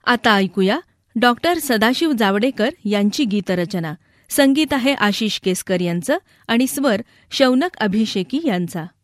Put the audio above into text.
आता ऐकूया डॉक्टर सदाशिव जावडेकर यांची गीतरचना. संगीत आहे आशिष केसकर यांचं आणि स्वर शौनक अभिषेकी यांचा.